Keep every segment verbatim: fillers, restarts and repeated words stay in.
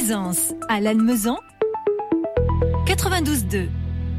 Présence à Lannemezan quatre-vingt-douze deux.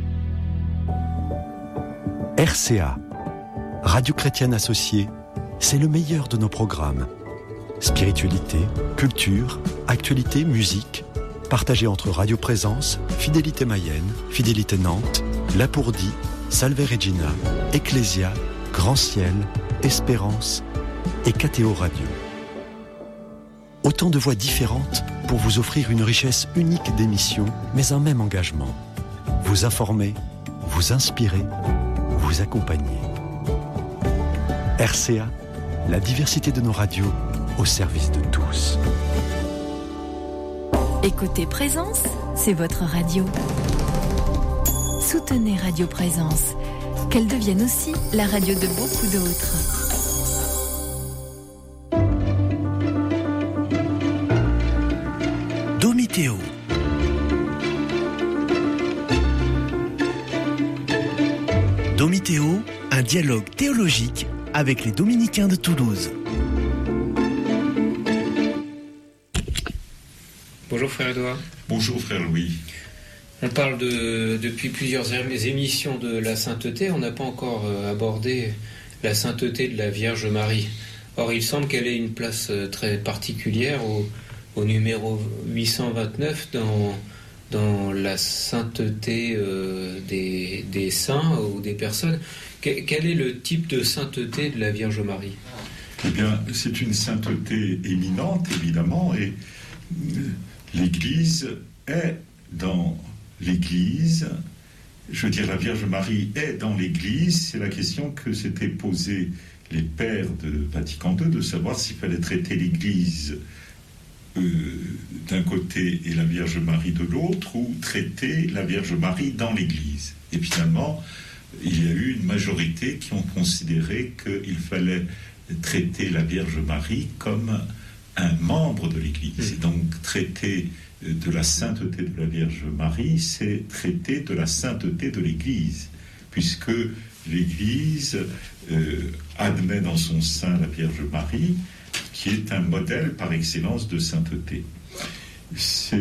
R C A, Radio Chrétienne Associée, c'est le meilleur de nos programmes. Spiritualité, culture, actualité, musique, partagé entre Radio Présence, Fidélité Mayenne, Fidélité Nantes, Lapourdie, Salve Regina, Ecclésia, Grand Ciel, Espérance et K T O Radio. Autant de voix différentes pour vous offrir une richesse unique d'émissions, mais un même engagement. Vous informer, vous inspirer, vous accompagner. R C A, la diversité de nos radios au service de tous. Écoutez Présence, c'est votre radio. Soutenez Radio Présence, qu'elle devienne aussi la radio de beaucoup d'autres. Domitéo. Domitéo, un dialogue théologique avec les Dominicains de Toulouse. Bonjour frère Edouard. Bonjour frère Louis. On parle de, depuis plusieurs émissions de la sainteté, on n'a pas encore abordé la sainteté de la Vierge Marie. Or il semble qu'elle ait une place très particulière au, au numéro huit cent vingt-neuf dans, dans la sainteté euh, des, des saints ou des personnes. Quel est le type de sainteté de la Vierge Marie ? Eh bien, c'est une sainteté éminente, évidemment, et l'Église est dans l'Église. Je veux dire, la Vierge Marie est dans l'Église. C'est la question que s'étaient posée les pères de Vatican deux, de savoir s'il fallait traiter l'Église euh, d'un côté et la Vierge Marie de l'autre, ou traiter la Vierge Marie dans l'Église. Et finalement, il y a eu une majorité qui ont considéré qu'il fallait traiter la Vierge Marie comme un membre de l'Église. Et donc, traiter de la sainteté de la Vierge Marie, c'est traiter de la sainteté de l'Église, puisque l'Église euh, admet dans son sein la Vierge Marie, qui est un modèle par excellence de sainteté. C'est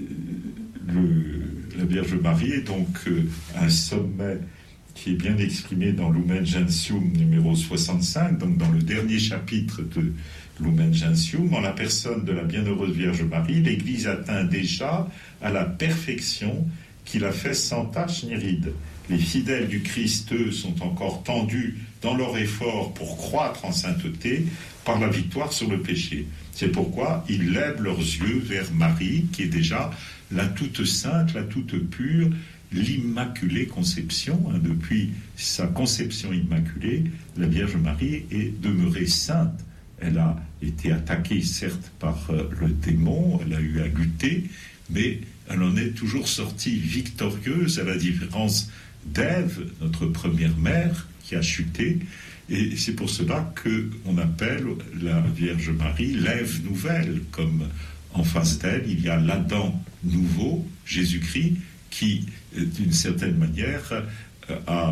le, la Vierge Marie est donc euh, un sommet qui est bien exprimé dans Lumen Gentium numéro soixante-cinq, donc dans le dernier chapitre de Lumen Gentium. En la personne de la bienheureuse Vierge Marie, l'Église atteint déjà à la perfection qui la fait sans tache ni ride. Les fidèles du Christ, eux, sont encore tendus dans leur effort pour croître en sainteté par la victoire sur le péché. C'est pourquoi ils lèvent leurs yeux vers Marie, qui est déjà la toute sainte, la toute pure, l'Immaculée Conception. Hein, depuis sa conception immaculée, la Vierge Marie est demeurée sainte. Elle a été attaquée, certes, par euh, le démon, elle a eu à lutter, mais elle en est toujours sortie victorieuse, à la différence d'Ève, notre première mère, qui a chuté. Et c'est pour cela qu'on appelle la Vierge Marie l'Ève nouvelle, comme en face d'elle, il y a l'Adam nouveau, Jésus-Christ, qui, d'une certaine manière, a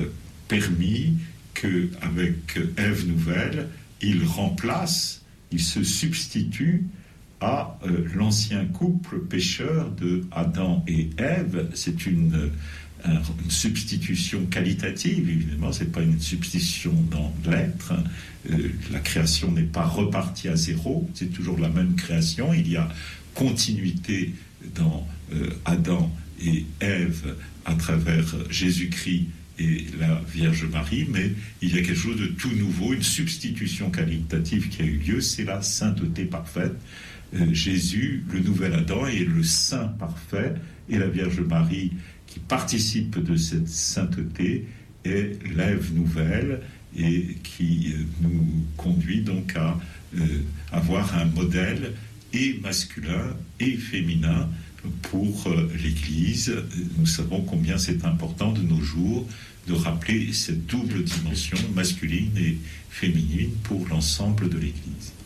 permis qu'avec Ève nouvelle, il remplace, il se substitue à l'ancien couple pécheur de Adam et Ève. C'est une, une substitution qualitative, évidemment, c'est pas une substitution dans l'être. La création n'est pas repartie à zéro, c'est toujours la même création. Il y a continuité dans Adam et Ève à travers Jésus-Christ et la Vierge Marie, mais il y a quelque chose de tout nouveau, une substitution qualitative qui a eu lieu, c'est la sainteté parfaite. Euh, Jésus, le nouvel Adam, est le saint parfait, et la Vierge Marie, qui participe de cette sainteté, est l'Ève nouvelle, et qui euh, nous conduit donc à euh, avoir un modèle et masculin et féminin pour l'Église. Nous savons combien c'est important de nos jours de rappeler cette double dimension masculine et féminine pour l'ensemble de l'Église.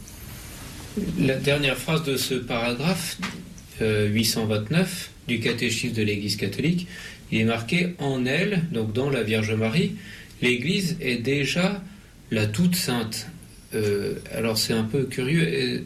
La dernière phrase de ce paragraphe euh, huit cent vingt-neuf du catéchisme de l'Église catholique, il est marqué « En elle », donc dans la Vierge Marie, l'Église est déjà la toute sainte. Euh, alors c'est un peu curieux.